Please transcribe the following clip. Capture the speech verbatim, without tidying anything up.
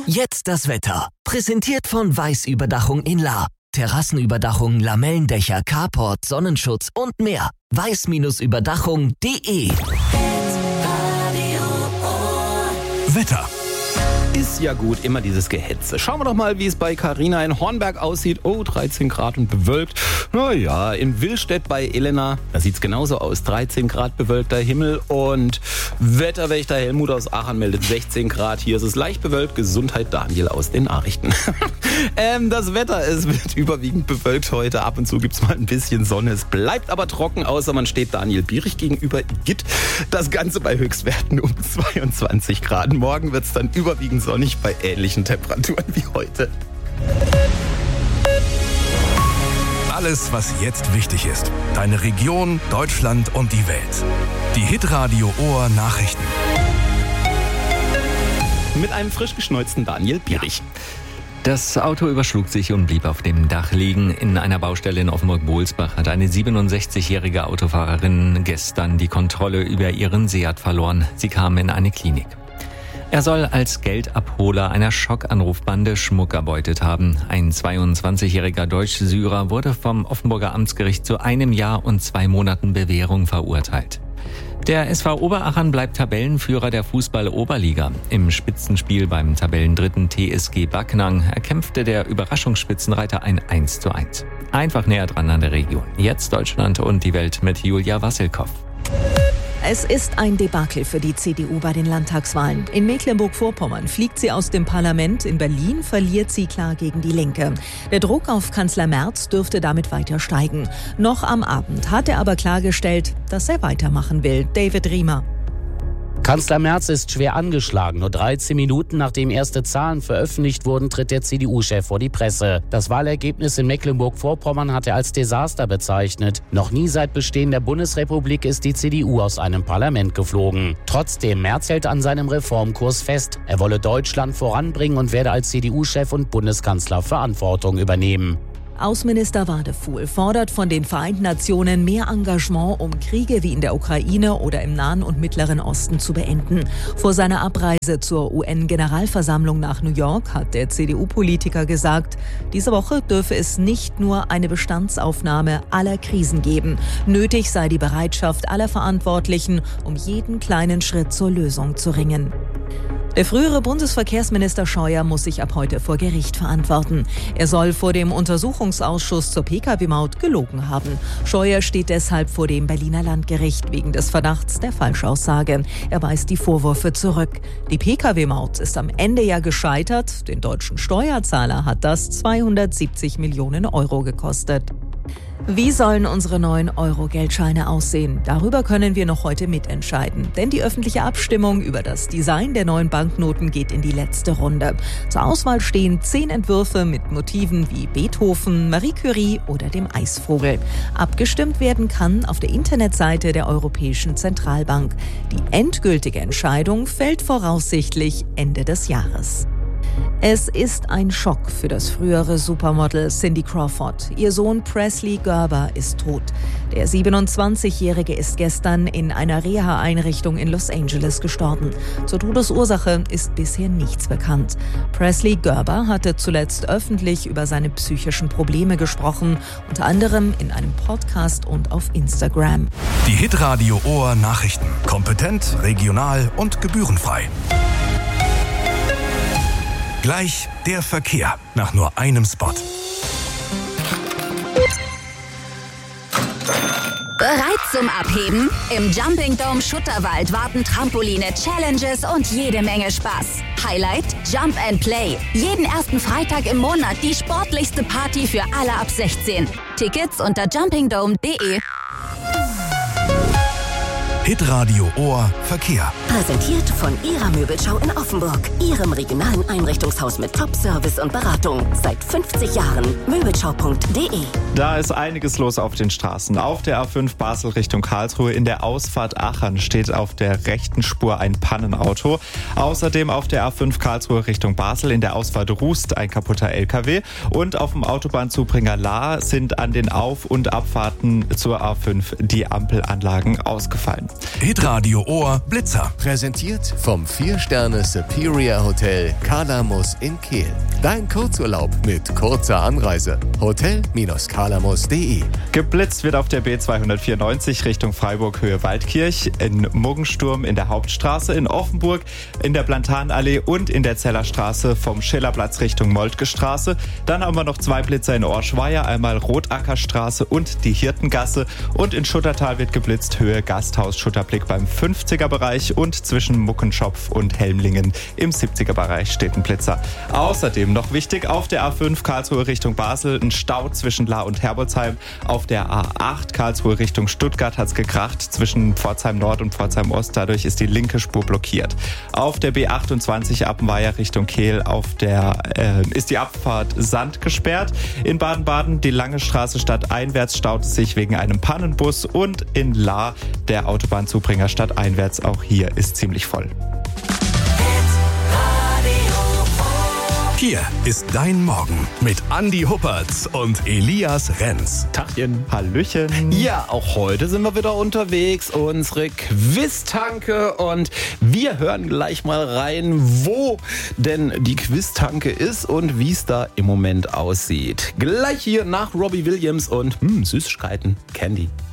Jetzt das Wetter. Präsentiert von Weiß-Überdachung in Lahr. Terrassenüberdachung, Lamellendächer, Carport, Sonnenschutz und mehr. weiß Überdachung punkt de. Wetter. Ist ja gut, immer dieses Gehetze. Schauen wir doch mal, wie es bei Carina in Hornberg aussieht. Oh, dreizehn Grad und bewölkt. Naja, in Willstedt bei Elena, da sieht's genauso aus. dreizehn Grad bewölkter Himmel und Wetterwächter Helmut aus Aachen meldet sechzehn Grad. Hier ist es leicht bewölkt. Gesundheit Daniel aus den Nachrichten. ähm, das Wetter, es wird überwiegend bewölkt heute. Ab und zu gibt's mal ein bisschen Sonne. Es bleibt aber trocken, außer man steht Daniel Bierich gegenüber. Igitt. Das Ganze bei Höchstwerten um zweiundzwanzig Grad. Morgen wird's dann überwiegend sonnig bei ähnlichen Temperaturen wie heute. Alles, was jetzt wichtig ist. Deine Region, Deutschland und die Welt. Die Hitradio Ohr Nachrichten. Mit einem frisch geschneuzten Daniel Bierich. Das Auto überschlug sich und blieb auf dem Dach liegen. In einer Baustelle in Offenburg-Boelsbach hat eine siebenundsechzigjährige Autofahrerin gestern die Kontrolle über ihren Seat verloren. Sie kam in eine Klinik. Er soll als Geldabholer einer Schockanrufbande Schmuck erbeutet haben. Ein zweiundzwanzigjähriger Deutsch-Syrer wurde vom Offenburger Amtsgericht zu einem Jahr und zwei Monaten Bewährung verurteilt. Der S V Oberachern bleibt Tabellenführer der Fußball-Oberliga. Im Spitzenspiel beim Tabellendritten T S G Backnang erkämpfte der Überraschungsspitzenreiter ein eins zu eins. Einfach näher dran an der Region. Jetzt Deutschland und die Welt mit Julia Wassilkow. Es ist ein Debakel für die C D U bei den Landtagswahlen. In Mecklenburg-Vorpommern fliegt sie aus dem Parlament, in Berlin verliert sie klar gegen die Linke. Der Druck auf Kanzler Merz dürfte damit weiter steigen. Noch am Abend hat er aber klargestellt, dass er weitermachen will. David Riemer. Kanzler Merz ist schwer angeschlagen. Nur dreizehn Minuten nachdem erste Zahlen veröffentlicht wurden, tritt der C D U-Chef vor die Presse. Das Wahlergebnis in Mecklenburg-Vorpommern hat er als Desaster bezeichnet. Noch nie seit Bestehen der Bundesrepublik ist die C D U aus einem Parlament geflogen. Trotzdem, Merz hält an seinem Reformkurs fest. Er wolle Deutschland voranbringen und werde als C D U-Chef und Bundeskanzler Verantwortung übernehmen. Außenminister Wadefuhl fordert von den Vereinten Nationen mehr Engagement, um Kriege wie in der Ukraine oder im Nahen und Mittleren Osten zu beenden. Vor seiner Abreise zur U N-Generalversammlung nach New York hat der C D U-Politiker gesagt, diese Woche dürfe es nicht nur eine Bestandsaufnahme aller Krisen geben. Nötig sei die Bereitschaft aller Verantwortlichen, um jeden kleinen Schritt zur Lösung zu ringen. Der frühere Bundesverkehrsminister Scheuer muss sich ab heute vor Gericht verantworten. Er soll vor dem Untersuchungsausschuss zur Pkw Maut gelogen haben. Scheuer steht deshalb vor dem Berliner Landgericht wegen des Verdachts der Falschaussage. Er weist die Vorwürfe zurück. Die Pkw Maut ist am Ende ja gescheitert. Den deutschen Steuerzahler hat das zweihundertsiebzig Millionen Euro gekostet. Wie sollen unsere neuen Euro-Geldscheine aussehen? Darüber können wir noch heute mitentscheiden. Denn die öffentliche Abstimmung über das Design der neuen Banknoten geht in die letzte Runde. Zur Auswahl stehen zehn Entwürfe mit Motiven wie Beethoven, Marie Curie oder dem Eisvogel. Abgestimmt werden kann auf der Internetseite der Europäischen Zentralbank. Die endgültige Entscheidung fällt voraussichtlich Ende des Jahres. Es ist ein Schock für das frühere Supermodel Cindy Crawford. Ihr Sohn Presley Gerber ist tot. Der siebenundzwanzigjährige ist gestern in einer Reha-Einrichtung in Los Angeles gestorben. Zur Todesursache ist bisher nichts bekannt. Presley Gerber hatte zuletzt öffentlich über seine psychischen Probleme gesprochen, unter anderem in einem Podcast und auf Instagram. Die Hitradio Ohr Nachrichten. Kompetent, regional und gebührenfrei. Gleich der Verkehr nach nur einem Spot. Bereit zum Abheben? Im Jumping Dome Schutterwald warten Trampoline, Challenges und jede Menge Spaß. Highlight? Jump and Play. Jeden ersten Freitag im Monat die sportlichste Party für alle ab sechzehn. Tickets unter jumping dome punkt de. Hitradio Ohr Verkehr. Präsentiert von Ihrer Möbelschau in Offenburg. Ihrem regionalen Einrichtungshaus mit Top-Service und Beratung. Seit fünfzig Jahren. möbelschau punkt de. Da ist einiges los auf den Straßen. Auf der A fünf Basel Richtung Karlsruhe in der Ausfahrt Aachen steht auf der rechten Spur ein Pannenauto. Außerdem auf der A fünf Karlsruhe Richtung Basel in der Ausfahrt Rust ein kaputter L K W. Und auf dem Autobahnzubringer Lahr sind an den Auf- und Abfahrten zur A fünf die Ampelanlagen ausgefallen. Hitradio Ohr Blitzer. Präsentiert vom vier Sterne Superior Hotel Kalamus in Kehl. Dein Kurzurlaub mit kurzer Anreise. hotel Bindestrich kalamus punkt de. Geblitzt wird auf der B zweihundertvierundneunzig Richtung Freiburg Höhe Waldkirch, in Muggensturm in der Hauptstraße, in Offenburg, in der Plantanallee und in der Zellerstraße vom Schillerplatz Richtung Moltke-Straße. Dann haben wir noch zwei Blitzer in Orschweier, einmal Rotackerstraße und die Hirtengasse. Und in Schuttertal wird geblitzt, Höhe Gasthaus Schutterblick beim fünfziger Bereich und zwischen Muckenschopf und Helmlingen im siebziger Bereich steht ein Blitzer. Außerdem noch wichtig, auf der A fünf Karlsruhe Richtung Basel ein Stau zwischen Lahr und Herbolzheim. Auf der A acht Karlsruhe Richtung Stuttgart hat's gekracht zwischen Pforzheim Nord und Pforzheim Ost. Dadurch ist die linke Spur blockiert. Auf der B achtundzwanzig Appenweier Richtung Kehl auf der äh, ist die Abfahrt Sand gesperrt. In Baden-Baden die Lange Straße stadteinwärts staut es sich wegen einem Pannenbus und in Lahr der Autobahnzubringer stadteinwärts. Auch hier ist ziemlich voll. Hier ist dein Morgen mit Andi Huppertz und Elias Renz. Tachchen. Hallöchen. Ja, auch heute sind wir wieder unterwegs, unsere Quiztanke, und wir hören gleich mal rein, wo denn die Quiztanke ist und wie es da im Moment aussieht. Gleich hier nach Robbie Williams und hm, Süßigkeiten, Candy.